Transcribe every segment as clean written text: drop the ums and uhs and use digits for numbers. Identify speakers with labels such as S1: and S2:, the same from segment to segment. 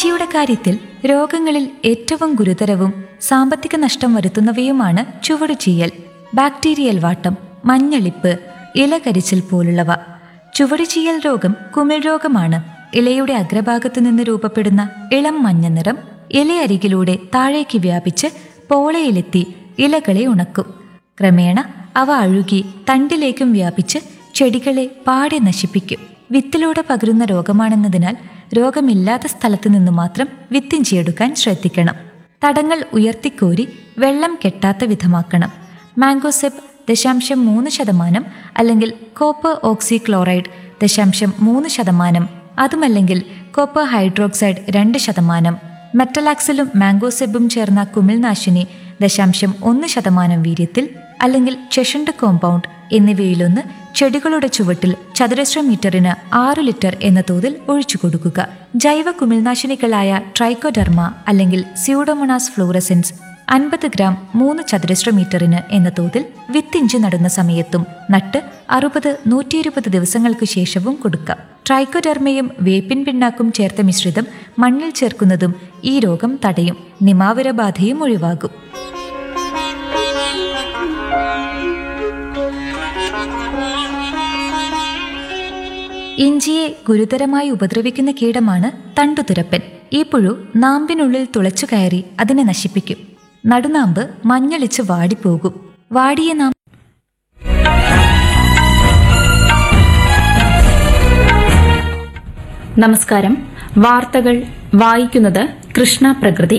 S1: ഇഞ്ചിയുടെ കാര്യത്തിൽ രോഗങ്ങളിൽ ഏറ്റവും ഗുരുതരവും സാമ്പത്തിക നഷ്ടം വരുത്തുന്നവയുമാണ് ചുവടുചീയൽ, ബാക്ടീരിയൽ വാട്ടം, മഞ്ഞളിപ്പ്, ഇലകരിച്ചിൽ പോലുള്ളവ. ചുവടുചീയൽ രോഗം കുമിൾ രോഗമാണ്. ഇലയുടെ അഗ്രഭാഗത്തു നിന്ന് രൂപപ്പെടുന്ന ഇളം മഞ്ഞ നിറം ഇലയരികിലൂടെ താഴേക്ക് വ്യാപിച്ച് പോളയിലെത്തി ഇലകളെ ഉണക്കും. ക്രമേണ അവ അഴുകി തണ്ടിലേക്കും വ്യാപിച്ച് ചെടികളെ പാടെ നശിപ്പിക്കും. വിത്തിലൂടെ പകരുന്ന രോഗമാണെന്നതിനാൽ രോഗമില്ലാത്ത സ്ഥലത്തു നിന്നു മാത്രം വിത്തിഞ്ചിയെടുക്കാൻ ശ്രദ്ധിക്കണം. തടങ്ങൾ ഉയർത്തിക്കോരി വെള്ളം കെട്ടാത്ത വിധമാക്കണം. മാംഗോസെബ് 0.3% അല്ലെങ്കിൽ കോപ്പർ ഓക്സിക്ലോറൈഡ് 0.3%, അതുമല്ലെങ്കിൽ കോപ്പർ ഹൈഡ്രോക്സൈഡ് 2%, മെറ്റലാക്സിലും മാംഗോസെബും ചേർന്ന കുമിൾനാശിനി 0.1% വീര്യത്തിൽ അല്ലെങ്കിൽ ചെഷണ്ട് കോമ്പൗണ്ട് എന്നിവയിലൊന്ന് ചെടികളുടെ ചുവട്ടിൽ ചതുരശ്ര മീറ്ററിന് 6 ലിറ്റർ എന്ന തോതിൽ ഒഴിച്ചു കൊടുക്കുക. ജൈവ കുമിൾനാശിനികളായ ട്രൈക്കോഡെർമ അല്ലെങ്കിൽ സ്യൂഡോമോണാസ് ഫ്ലൂറസെൻസ് 50 ഗ്രാം 3 ചതുരശ്ര മീറ്ററിന് എന്ന തോതിൽ വിത്തിഞ്ചി നടുന്ന സമയത്തും നട്ട് 60-120 ദിവസങ്ങൾക്ക് ശേഷവും കൊടുക്കാം. ട്രൈക്കോഡെർമയും വേപ്പിൻ പിണ്ണാക്കും ചേർത്ത മിശ്രിതം മണ്ണിൽ ചേർക്കുന്നതും ഈ രോഗം തടയും. നിമാവിരബാധയും ഒഴിവാകും. ഇഞ്ചിയെ ഗുരുതരമായി ഉപദ്രവിക്കുന്ന കീടമാണ് തണ്ടുതുരപ്പൻ. ഈ പുഴു നാമ്പിനുള്ളിൽ തുളച്ചു കയറി അതിനെ നശിപ്പിക്കും. നടുനാമ്പ് മഞ്ഞളിച്ച് വാടിപ്പോകും. വാടിയ
S2: നമസ്കാരം. വാർത്തകൾ വായിക്കുന്നത് കൃഷ്ണ പ്രകൃതി.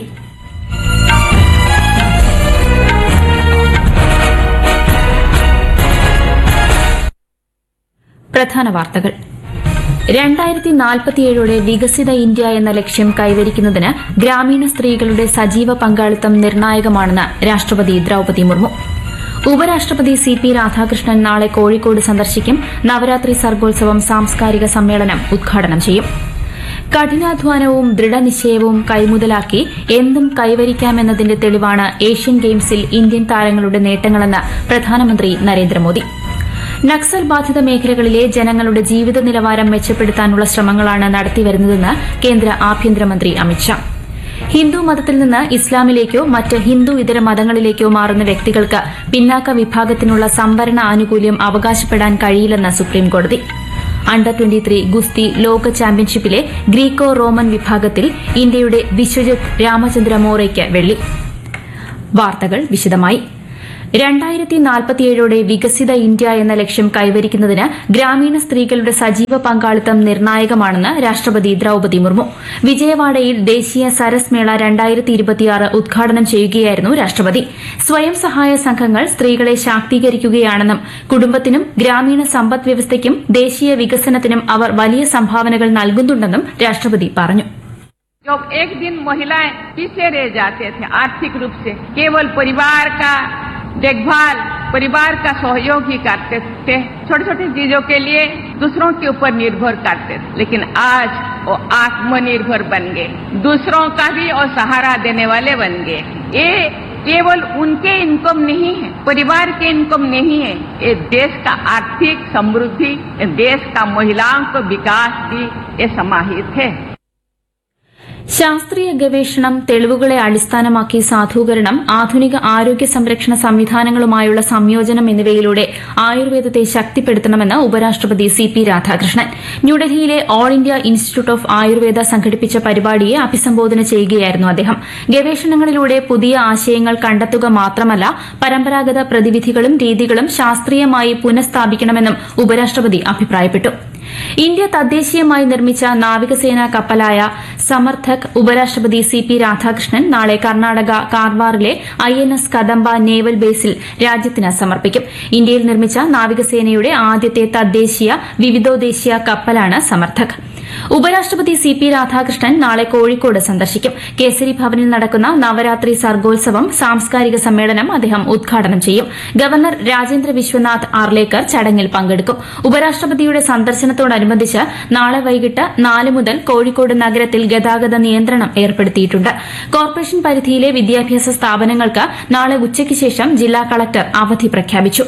S2: പ്രധാന വാർത്തകൾ. 2047 വികസിത ഇന്ത്യ എന്ന ലക്ഷ്യം കൈവരിക്കുന്നതിന് ഗ്രാമീണ സ്ത്രീകളുടെ സജീവ പങ്കാളിത്തം നിർണായകമാണെന്ന് രാഷ്ട്രപതി ദ്രൌപദി മുർമു. ഉപരാഷ്ട്രപതി CP രാധാകൃഷ്ണൻ നാളെ കോഴിക്കോട് സന്ദർശിക്കും. നവരാത്രി സർഗോത്സവം സാംസ്കാരിക സമ്മേളനം ഉദ്ഘാടനം ചെയ്യും. കഠിനാധ്വാനവും ദൃഢനിശ്ചയവും കൈമുതലാക്കി എന്തും കൈവരിക്കാമെന്നതിന്റെ തെളിവാണ് ഏഷ്യൻ ഗെയിംസിൽ ഇന്ത്യൻ താരങ്ങളുടെ നേട്ടങ്ങളെന്ന് പ്രധാനമന്ത്രി നരേന്ദ്രമോദി. നക്സൽ ബാധിത മേഖലകളിലെ ജനങ്ങളുടെ ജീവിത നിലവാരം മെച്ചപ്പെടുത്താനുള്ള ശ്രമങ്ങളാണ് നടത്തിവരുന്നതെന്ന് കേന്ദ്ര ആഭ്യന്തരമന്ത്രി അമിത്ഷാ. ഹിന്ദു മതത്തിൽ നിന്ന് ഇസ്ലാമിലേക്കോ മറ്റ് ഹിന്ദു ഇതര മതങ്ങളിലേക്കോ മാറുന്ന വ്യക്തികൾക്ക് പിന്നാക്ക വിഭാഗത്തിനുള്ള സംവരണ ആനുകൂല്യം അവകാശപ്പെടാൻ കഴിയില്ലെന്ന് സുപ്രീംകോടതി. അണ്ടർ 23 ഗുസ്തി ലോക ചാമ്പ്യൻഷിപ്പിലെ ഗ്രീക്കോ റോമൻ വിഭാഗത്തിൽ ഇന്ത്യയുടെ വിശ്വജിത് രാമചന്ദ്ര മോറയ്ക്ക് വെള്ളി. വാർത്തകൾ വിശദമായി. 2047 വികസിത ഇന്ത്യ എന്ന ലക്ഷ്യം കൈവരിക്കുന്നതിന് ഗ്രാമീണ സ്ത്രീകളുടെ സജീവ പങ്കാളിത്തം നിർണായകമാണെന്ന് രാഷ്ട്രപതി ദ്രൌപദി മുർമു. വിജയവാഡയിൽ ദേശീയ സരസ് മേള 2026 ഉദ്ഘാടനം ചെയ്യുകയായിരുന്നു രാഷ്ട്രപതി. സ്വയം സഹായ സംഘങ്ങൾ സ്ത്രീകളെ ശാക്തീകരിക്കുകയാണെന്നും കുടുംബത്തിനും ഗ്രാമീണ സമ്പദ് വ്യവസ്ഥയ്ക്കും ദേശീയ വികസനത്തിനും അവർ വലിയ സംഭാവനകൾ നൽകുന്നുണ്ടെന്നും രാഷ്ട്രപതി പറഞ്ഞു.
S3: जब एक दिन महिलाएं पीछे रह जाते थे आर्थिक रूप से, केवल परिवार का देखभाल, परिवार का सहयोग ही करते थे, छोटे छोटे चीजों के लिए दूसरों के ऊपर निर्भर करते थे, लेकिन आज वो आत्मनिर्भर बन गए, दूसरों का भी और सहारा देने वाले बन गए. ये केवल उनके इनकम नहीं है, परिवार के इनकम नहीं है, ये देश का आर्थिक समृद्धि, देश का महिलाओं का विकास भी ये समाहित है.
S2: ശാസ്ത്രീയ ഗവേഷണം, തെളിവുകളെ അടിസ്ഥാനമാക്കി സാധൂകരണം, ആധുനിക ആരോഗ്യ സംരക്ഷണ സംവിധാനങ്ങളുമായുള്ള സംയോജനം എന്നിവയിലൂടെ ആയുർവേദത്തെ ശക്തിപ്പെടുത്തണമെന്ന് ഉപരാഷ്ട്രപതി CP രാധാകൃഷ്ണൻ. ന്യൂഡൽഹിയിലെ all India institute of Ayurveda സംഘടിപ്പിച്ച പരിപാടിയെ അഭിസംബോധന ചെയ്യുകയായിരുന്നു അദ്ദേഹം. ഗവേഷണങ്ങളിലൂടെ പുതിയ ആശയങ്ങൾ കണ്ടെത്തുക മാത്രമല്ല, പരമ്പരാഗത പ്രതിവിധികളും രീതികളും ശാസ്ത്രീയമായി പുനഃസ്ഥാപിക്കണമെന്നും ഉപരാഷ്ട്രപതി അഭിപ്രായപ്പെട്ടു. ഇന്ത്യ തദ്ദേശീയമായി നിർമ്മിച്ച നാവികസേനാ കപ്പലായ സമർത്ഥക് ഉപരാഷ്ട്രപതി CP രാധാകൃഷ്ണൻ നാളെ കർണാടക കാർവാറിലെ INS കദംബ നേവൽ ബേസിൽ രാജ്യത്തിന് സമർപ്പിക്കും. ഇന്ത്യയിൽ നിർമ്മിച്ച നാവികസേനയുടെ ആദ്യത്തെ തദ്ദേശീയ വിവിധോദ്ദേശീയ കപ്പലാണ് സമർത്ഥക്. ഉപരാഷ്ട്രപതി CP രാധാകൃഷ്ണൻ നാളെ കോഴിക്കോട് സന്ദർശിക്കും. കേസരി ഭവനിൽ നടക്കുന്ന നവരാത്രി സർഗോത്സവം സാംസ്കാരിക സമ്മേളനം അദ്ദേഹം ഉദ്ഘാടനം ചെയ്യും. ഗവർണർ രാജേന്ദ്ര വിശ്വനാഥ് ആർലേക്കർ ചടങ്ങിൽ പങ്കെടുക്കും. ഉപരാഷ്ട്രപതിയുടെ സന്ദർശനത്തോടനുബന്ധിച്ച് നാളെ വൈകിട്ട് 4 മുതൽ കോഴിക്കോട് നഗരത്തിൽ ഗതാഗത നിയന്ത്രണം ഏർപ്പെടുത്തിയിട്ടുണ്ട്. കോർപ്പറേഷൻ പരിധിയിലെ വിദ്യാഭ്യാസ സ്ഥാപനങ്ങൾക്ക് നാളെ ഉച്ചയ്ക്ക് ശേഷം ജില്ലാ കളക്ടർ അവധി പ്രഖ്യാപിച്ചു.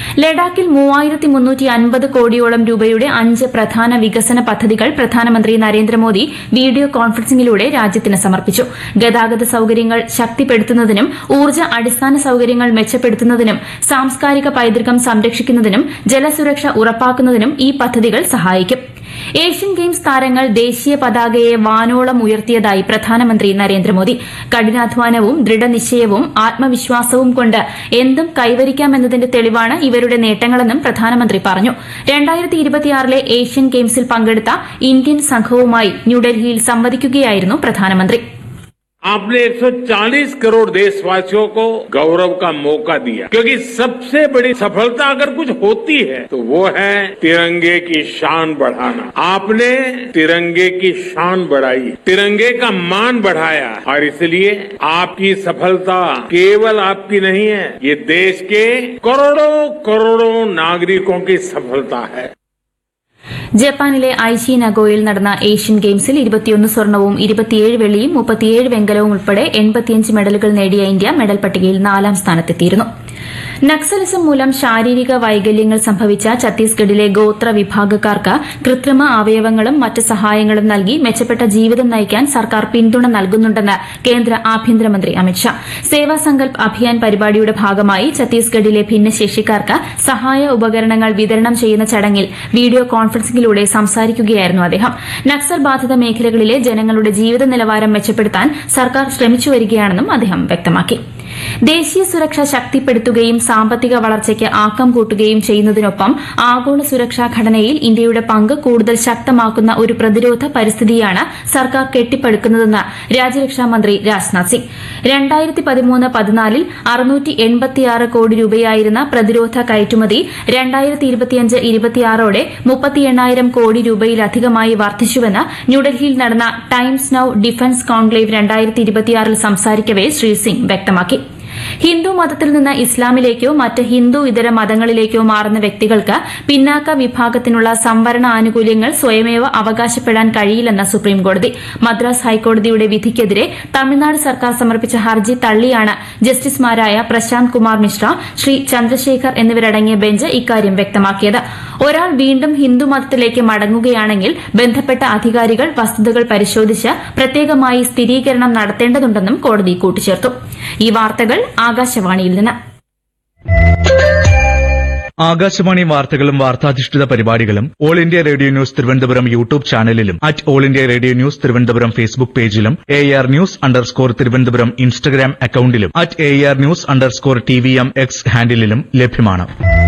S2: ലഡാക്കിൽ 3350 കോടിയോളം രൂപയുടെ 5 പ്രധാന വികസന പദ്ധതികൾ പ്രധാനമന്ത്രി നരേന്ദ്രമോദി വീഡിയോ കോൺഫറൻസിംഗിലൂടെ രാജ്യത്തിന് സമർപ്പിച്ചു. ഗതാഗത സൌകര്യങ്ങൾ ശക്തിപ്പെടുത്തുന്നതിനും ഊർജ്ജ അടിസ്ഥാന സൌകര്യങ്ങൾ മെച്ചപ്പെടുത്തുന്നതിനും സാംസ്കാരിക പൈതൃകം സംരക്ഷിക്കുന്നതിനും ജലസുരക്ഷ ഉറപ്പാക്കുന്നതിനും ഈ പദ്ധതികൾ സഹായിക്കും. ഏഷ്യൻ ഗെയിംസ് താരങ്ങൾ ദേശീയ പതാകയെ വാനോളം ഉയർത്തിയതായി പ്രധാനമന്ത്രി നരേന്ദ്രമോദി. കഠിനാധ്വാനവും ദൃഢനിശ്ചയവും ആത്മവിശ്വാസവും കൊണ്ട് എന്തും കൈവരിക്കാമെന്നതിന്റെ തെളിവാണ് ഇവരുടെ നേട്ടങ്ങളെന്നും പ്രധാനമന്ത്രി പറഞ്ഞു. 2026 ഏഷ്യൻ ഗെയിംസിൽ പങ്കെടുത്ത ഇന്ത്യൻ സംഘവുമായി ന്യൂഡൽഹിയിൽ സംവദിക്കുകയായിരുന്നു പ്രധാനമന്ത്രി.
S4: आपने 140 करोड़ देशवासियों को गौरव का मौका दिया, क्योंकि सबसे बड़ी सफलता अगर कुछ होती है तो वो है तिरंगे की शान बढ़ाना. आपने तिरंगे की शान बढ़ाई, तिरंगे का मान बढ़ाया, और इसलिए आपकी सफलता केवल आपकी नहीं है, ये देश के करोड़ों करोड़ों नागरिकों की सफलता है.
S2: ജപ്പാനിലെ ഐച്ചി നഗോയിൽ നടന്ന ഏഷ്യൻ ഗെയിംസിൽ 21 സ്വർണവും 27 വെള്ളിയും 37 വെങ്കലവും ഉൾപ്പെടെ 85 മെഡലുകൾ നേടിയ ഇന്ത്യ മെഡൽ പട്ടികയിൽ 4ാം സ്ഥാനത്തെത്തിയിരുന്നു. നക്സലിസം മൂലം ശാരീരിക വൈകല്യങ്ങൾ സംഭവിച്ച ഛത്തീസ്ഗഡിലെ ഗോത്ര വിഭാഗക്കാർക്ക് കൃത്രിമ അവയവങ്ങളും മറ്റ് സഹായങ്ങളും നൽകി മെച്ചപ്പെട്ട ജീവിതം നയിക്കാൻ സർക്കാർ പിന്തുണ നൽകുന്നുണ്ടെന്ന് കേന്ദ്ര ആഭ്യന്തരമന്ത്രി അമിത്ഷാ. സേവാ സങ്കൽപ് അഭിയാൻ പരിപാടിയുടെ ഭാഗമായി ഛത്തീസ്ഗഡിലെ ഭിന്നശേഷിക്കാർക്ക് സഹായ ഉപകരണങ്ങൾ വിതരണം ചെയ്യുന്ന ചടങ്ങിൽ വീഡിയോ കോൺഫറൻസിംഗിലൂടെ സംസാരിക്കുകയായിരുന്നു അദ്ദേഹം. നക്സൽ ബാധിത മേഖലകളിലെ ജനങ്ങളുടെ ജീവിത നിലവാരം മെച്ചപ്പെടുത്താൻ സർക്കാർ ശ്രമിച്ചുവരികയാണെന്നും അദ്ദേഹം വ്യക്തമാക്കി. ദേശീയ സുരക്ഷ ശക്തിപ്പെടുത്തുകയും സാമ്പത്തിക വളർച്ചയ്ക്ക് ആക്കം കൂട്ടുകയും ചെയ്യുന്നതിനൊപ്പം ആഗോള സുരക്ഷാ ഘടനയിൽ ഇന്ത്യയുടെ പങ്ക് കൂടുതൽ ശക്തമാക്കുന്ന ഒരു പ്രതിരോധ പരിസ്ഥിതിയാണ് സർക്കാർ കെട്ടിപ്പടുക്കുന്നതെന്ന് രാജ്യരക്ഷാമന്ത്രി രാജ്നാഥ് സിംഗ്. 2013-14 686 കോടി രൂപയായിരുന്ന പ്രതിരോധ കയറ്റുമതി 2025-26 38,000 കോടി രൂപയിലധികമായി വർദ്ധിച്ചുവെന്ന് ന്യൂഡൽഹിയിൽ നടന്ന ടൈംസ് നൌ ഡിഫൻസ് കോൺക്ലേവ് 2026 സംസാരിക്കവെ ശ്രീ സിംഗ് വ്യക്തമാക്കി. ഹിന്ദു മതത്തിൽ നിന്ന് ഇസ്ലാമിലേക്കോ മറ്റ് ഹിന്ദു ഇതര മതങ്ങളിലേക്കോ മാറുന്ന വ്യക്തികൾക്ക് പിന്നാക്ക വിഭാഗത്തിനുള്ള സംവരണ ആനുകൂല്യങ്ങൾ സ്വയമേവ അവകാശപ്പെടാൻ കഴിയില്ലെന്ന് സുപ്രീംകോടതി. മദ്രാസ് ഹൈക്കോടതിയുടെ വിധിക്കെതിരെ തമിഴ്നാട് സർക്കാർ സമർപ്പിച്ച ഹർജി തള്ളിയാണ് ജസ്റ്റിസുമാരായ പ്രശാന്ത് കുമാർ മിശ്ര, ശ്രീ ചന്ദ്രശേഖർ എന്നിവരടങ്ങിയ ബെഞ്ച് ഇക്കാര്യം വ്യക്തമാക്കിയത്. ഒരാൾ വീണ്ടും ഹിന്ദുമതത്തിലേക്ക് മടങ്ങുകയാണെങ്കിൽ ബന്ധപ്പെട്ട അധികാരികൾ വസ്തുതകൾ പരിശോധിച്ച് പ്രത്യേകമായി സ്ഥിരീകരണം നടത്തേണ്ടതുണ്ടെന്നും കോടതി കൂട്ടിച്ചേർത്തു. ഈ വാർത്തകൾ ആകാശവാണിയിൽ നിന്ന്.
S5: ആകാശവാണി വാർത്തകളും വാർത്താധിഷ്ഠിത പരിപാടികളും all India radio news Thiruvananthapuram YouTube ചാനലിലും all India radio news Thiruvananthapuram Facebook പേജിലും AR ന്യൂസ് _തിരുവനന്തപുരം ഇൻസ്റ്റഗ്രാം അക്കൌണ്ടിലും AR ന്യൂസ് _TVM X ഹാൻഡിലും ലഭ്യമാണ്.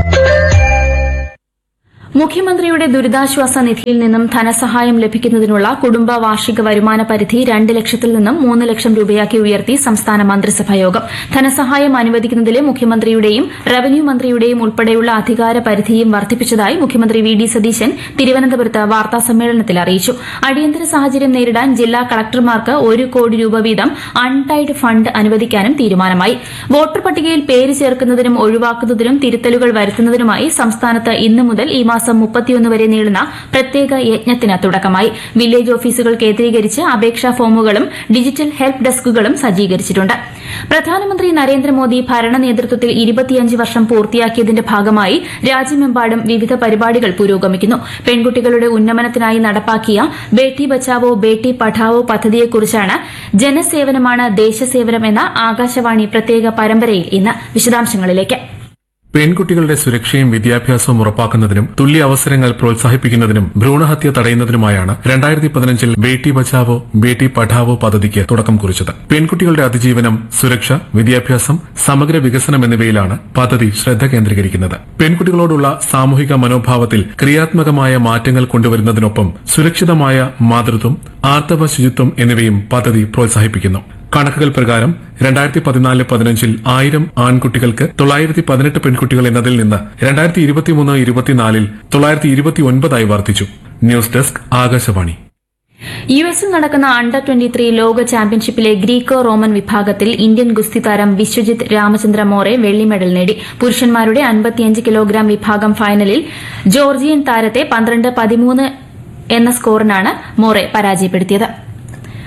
S2: മുഖ്യമന്ത്രിയുടെ ദുരിതാശ്വാസ നിധിയിൽ നിന്നും ധനസഹായം ലഭിക്കുന്നതിനുള്ള കുടുംബ വാർഷിക വരുമാന പരിധി 2 ലക്ഷത്തിൽ നിന്നും 3 ലക്ഷം രൂപയാക്കി ഉയർത്തി സംസ്ഥാന മന്ത്രിസഭായോഗം. ധനസഹായം അനുവദിക്കുന്നതിലെ മുഖ്യമന്ത്രിയുടെയും റവന്യൂ മന്ത്രിയുടെയും ഉൾപ്പെടെയുള്ള അധികാര പരിധിയും വർദ്ധിപ്പിച്ചതായി മുഖ്യമന്ത്രി VD സതീശൻ തിരുവനന്തപുരത്ത് വാർത്താസമ്മേളനത്തിൽ അറിയിച്ചു. അടിയന്തര സാഹചര്യം നേരിടാൻ ജില്ലാ കളക്ടർമാർക്ക് 1 കോടി രൂപ വീതം അൺടൈഡ് ഫണ്ട് അനുവദിക്കാനും തീരുമാനമായി. വോട്ടർ പട്ടികയിൽ പേര് ചേർക്കുന്നതിനും ഒഴിവാക്കുന്നതിനും തിരുത്തലുകൾ വരുത്തുന്നതിനുമായി സംസ്ഥാനത്ത് ഇന്നു മുതൽ ഈ മാസം 31 വരെ നീളുന്ന പ്രത്യേക യജ്ഞത്തിന് തുടക്കമായി. വില്ലേജ് ഓഫീസുകൾ കേന്ദ്രീകരിച്ച് അപേക്ഷാ ഫോമുകളും ഡിജിറ്റൽ ഹെൽപ്പ് ഡെസ്കുകളും സജ്ജീകരിച്ചിട്ടുണ്ട്. പ്രധാനമന്ത്രി നരേന്ദ്രമോദി ഭരണ നേതൃത്വത്തിൽ 25 വർഷം പൂർത്തിയാക്കിയതിന്റെ ഭാഗമായി രാജ്യമെമ്പാടും വിവിധ പരിപാടികൾ പുരോഗമിക്കുന്നു. പെൺകുട്ടികളുടെ ഉന്നമനത്തിനായി നടപ്പാക്കിയ ബേട്ടി ബച്ചാവോ ബേട്ടി പഠാവോ പദ്ധതിയെക്കുറിച്ചാണ് ജനസേവനമാണ് ദേശസേവനം എന്ന ആകാശവാണി പ്രത്യേക പരമ്പരയിൽ ഇന്ന്. വിശദാംശങ്ങളിലേക്ക്.
S6: പെൺകുട്ടികളുടെ സുരക്ഷയും വിദ്യാഭ്യാസവും ഉറപ്പാക്കുന്നതിനും തുല്യ അവസരങ്ങൾ പ്രോത്സാഹിപ്പിക്കുന്നതിനും ഭ്രൂണഹത്യ തടയുന്നതിനുമായാണ് 2015 ബേട്ടി ബച്ചാവോ ബേട്ടി പഠാവോ പദ്ധതിക്ക് തുടക്കം കുറിച്ചത്. പെൺകുട്ടികളുടെ അതിജീവനം, സുരക്ഷ, വിദ്യാഭ്യാസം, സമഗ്ര വികസനം എന്നിവയിലാണ് പദ്ധതി ശ്രദ്ധ കേന്ദ്രീകരിക്കുന്നത്. പെൺകുട്ടികളോടുള്ള സാമൂഹിക മനോഭാവത്തിൽ ക്രിയാത്മകമായ മാറ്റങ്ങൾ കൊണ്ടുവരുന്നതിനൊപ്പം സുരക്ഷിതമായ മാതൃത്വം, ആർത്തവ ശുചിത്വം എന്നിവയും പദ്ധതി പ്രോത്സാഹിപ്പിക്കുന്നു. കണക്കുകൾ പ്രകാരം 2014-15 1000 ആൺകുട്ടികൾക്ക് 918 പെൺകുട്ടികൾ എന്നതിൽ നിന്ന് 2023-24 929 വർദ്ധിച്ചു. News desk Akashvani.
S2: യുഎസിൽ നടക്കുന്ന അണ്ടർ 23 ലോക ചാമ്പ്യൻഷിപ്പിലെ ഗ്രീക്കോ റോമൻ വിഭാഗത്തിൽ ഇന്ത്യൻ ഗുസ്തി താരം വിശ്വജിത്ത് രാമചന്ദ്ര മോറെ വെള്ളി മെഡൽ നേടി. പുരുഷന്മാരുടെ 55 കിലോഗ്രാം വിഭാഗം ഫൈനലിൽ ജോർജിയൻ താരത്തെ 12-13 എന്ന സ്കോറിനാണ് മോറെ പരാജയപ്പെടുത്തിയത്.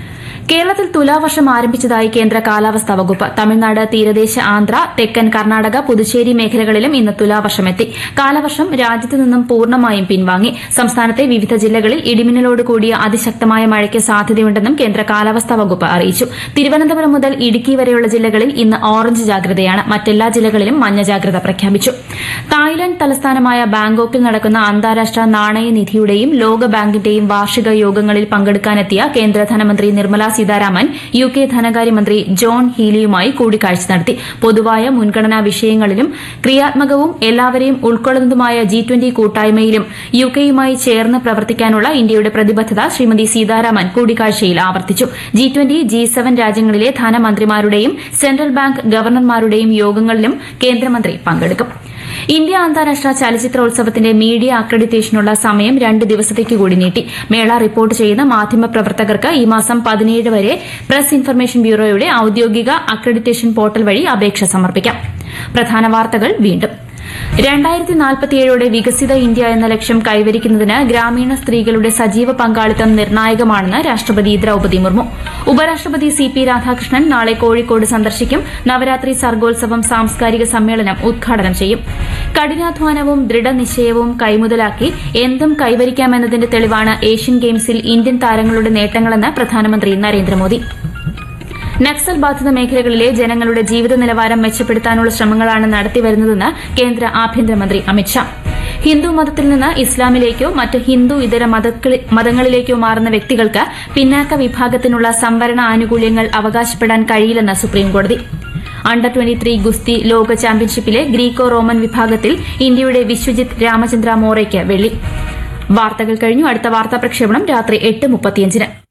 S2: കേരളത്തിൽ തുലാവർഷം ആരംഭിച്ചതായി കേന്ദ്ര കാലാവസ്ഥാ വകുപ്പ്. തമിഴ്നാട്, തീരദേശ ആന്ധ്ര, തെക്കൻ കർണാടക, പുതുച്ചേരി മേഖലകളിലും ഇന്ന് തുലാവർഷമെത്തി. കാലവർഷം രാജ്യത്തു നിന്നും പൂർണ്ണമായും പിൻവാങ്ങി. സംസ്ഥാനത്തെ വിവിധ ജില്ലകളിൽ ഇടിമിന്നലോട് കൂടിയ അതിശക്തമായ മഴയ്ക്ക് സാധ്യതയുണ്ടെന്നും കേന്ദ്ര കാലാവസ്ഥാ വകുപ്പ് അറിയിച്ചു. തിരുവനന്തപുരം മുതൽ ഇടുക്കി വരെയുള്ള ജില്ലകളിൽ ഇന്ന് ഓറഞ്ച് ജാഗ്രതയാണ്. മറ്റെല്ലാ ജില്ലകളിലും മഞ്ഞ ജാഗ്രത പ്രഖ്യാപിച്ചു. തായ്ലൻഡ് തലസ്ഥാനമായ ബാങ്കോക്കിൽ നടക്കുന്ന അന്താരാഷ്ട്ര നാണയനിധിയുടെയും ലോകബാങ്കിന്റെയും വാർഷിക യോഗങ്ങളിൽ പങ്കെടുക്കാനെത്തിയ കേന്ദ്ര ധനമന്ത്രി നിർമ്മല സീതാരാമൻ UK ധനകാര്യമന്ത്രി ജോൺ ഹീലിയുമായി കൂടിക്കാഴ്ച നടത്തി. പൊതുവായ മുൻഗണനാ വിഷയങ്ങളിലും ക്രിയാത്മകവും എല്ലാവരെയും ഉൾക്കൊള്ളുന്നതുമായ G20 കൂട്ടായ്മയിലും UKയുമായി ചേർന്ന് പ്രവർത്തിക്കാനുള്ള ഇന്ത്യയുടെ പ്രതിബദ്ധത ശ്രീമതി സീതാരാമൻ കൂടിക്കാഴ്ചയിൽ ആവർത്തിച്ചു. G20, G7 രാജ്യങ്ങളിലെ ധനമന്ത്രിമാരുടെയും സെൻട്രൽ ബാങ്ക് ഗവർണർമാരുടെയും യോഗങ്ങളിലും കേന്ദ്രമന്ത്രി പങ്കെടുക്കും. ഇന്ത്യ അന്താരാഷ്ട്ര ചലച്ചിത്രോത്സവത്തിന്റെ മീഡിയ അക്രഡിറ്റേഷനുള്ള സമയം 2 ദിവസത്തേക്ക് കൂടി നീട്ടി. മേള റിപ്പോർട്ട് ചെയ്യുന്ന മാധ്യമപ്രവർത്തകർക്ക് ഈ മാസം 17 വരെ പ്രസ് ഇൻഫർമേഷൻ ബ്യൂറോയുടെ ഔദ്യോഗിക അക്രഡിറ്റേഷൻ പോർട്ടൽ വഴി അപേക്ഷ സമർപ്പിക്കാം. പ്രധാന വാർത്തകൾ വീണ്ടും. 2047 വികസിത ഇന്ത്യ എന്ന ലക്ഷ്യം കൈവരിക്കുന്നതിന് ഗ്രാമീണ സ്ത്രീകളുടെ സജീവ പങ്കാളിത്തം നിർണായകമാണെന്ന് രാഷ്ട്രപതി ദ്രൌപദി മുർമു. ഉപരാഷ്ട്രപതി CP രാധാകൃഷ്ണൻ നാളെ കോഴിക്കോട് സന്ദർശിക്കും. നവരാത്രി സർഗോത്സവം സാംസ്കാരിക സമ്മേളനം ഉദ്ഘാടനം ചെയ്യും. കഠിനാധ്വാനവും ദൃഢനിശ്ചയവും കൈമുതലാക്കി എന്തും കൈവരിക്കാമെന്നതിന്റെ തെളിവാണ് ഏഷ്യൻ ഗെയിംസിൽ ഇന്ത്യൻ താരങ്ങളുടെ നേട്ടങ്ങളെന്ന് പ്രധാനമന്ത്രി നരേന്ദ്രമോദി. നക്സൽ ബാധിത മേഖലകളിലെ ജനങ്ങളുടെ ജീവിത നിലവാരം മെച്ചപ്പെടുത്താനുള്ള ശ്രമങ്ങളാണ് നടത്തിവരുന്നതെന്ന് കേന്ദ്ര ആഭ്യന്തരമന്ത്രി അമിത്ഷാ. ഹിന്ദു മതത്തിൽ നിന്ന് ഇസ്ലാമിലേക്കോ മറ്റ് ഹിന്ദു ഇതര മതങ്ങളിലേക്കോ മാറുന്ന വ്യക്തികൾക്ക് പിന്നാക്ക വിഭാഗത്തിനുള്ള സംവരണ ആനുകൂല്യങ്ങൾ അവകാശപ്പെടാൻ കഴിയില്ലെന്ന് സുപ്രീംകോടതി. അണ്ടർ 23 ഗുസ്തി ലോക ചാമ്പ്യൻഷിപ്പിലെ ഗ്രീക്കോ റോമൻ വിഭാഗത്തിൽ ഇന്ത്യയുടെ വിശ്വജിത് രാമചന്ദ്ര മോറയ്ക്ക് വെള്ളി. വാർത്തകൾ കഴിഞ്ഞു. അടുത്ത വാർത്താ പ്രക്ഷേപണം രാത്രി 8:35.